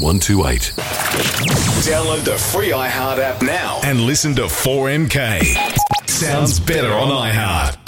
128. Download the free iHeart app now and listen to 4MK. Sounds better on iHeart.